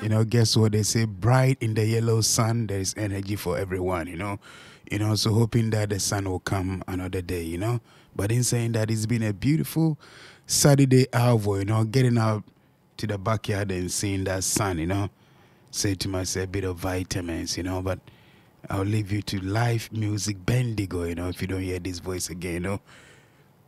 Guess what they say? Bright in the yellow sun, there is energy for everyone, so hoping that the sun will come another day. But in saying that, it's been a beautiful Saturday hour, getting out to the backyard and seeing that sun, say to myself, a bit of vitamins, but I'll leave you to live music Bendigo, if you don't hear this voice again,